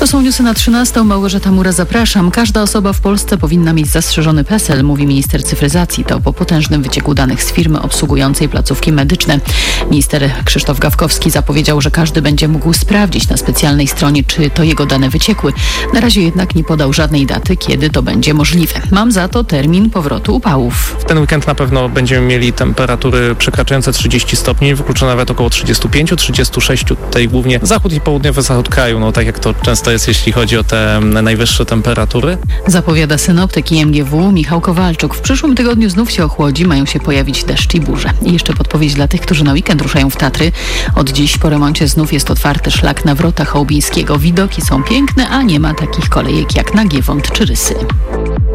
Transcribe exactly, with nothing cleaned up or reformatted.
To są newsy na trzynastą. Małgorzata Mura, zapraszam. Każda osoba w Polsce powinna mieć zastrzeżony PESEL, mówi minister cyfryzacji. To po potężnym wycieku danych z firmy obsługującej placówki medyczne. Minister Krzysztof Gawkowski zapowiedział, że każdy będzie mógł sprawdzić na specjalnej stronie, czy to jego dane wyciekły. Na razie jednak nie podał żadnej daty, kiedy to będzie możliwe. Mam za to termin powrotu upałów. W ten weekend na pewno będziemy mieli temperatury przekraczające trzydzieści stopni, wykluczone nawet około trzydzieści pięć trzydzieści sześć, tutaj głównie zachód i południowy zachód kraju, no tak jak to często jest, jeśli chodzi o te najwyższe temperatury. Zapowiada synoptyk I M G W Michał Kowalczuk. W przyszłym tygodniu znów się ochłodzi, mają się pojawić deszcz i burze. I jeszcze podpowiedź dla tych, którzy na weekend ruszają w Tatry. Od dziś po remoncie znów jest otwarty szlak na Wrota Chałubińskiego. Widoki są piękne, a nie ma takich kolejek jak na Giewont czy Rysy.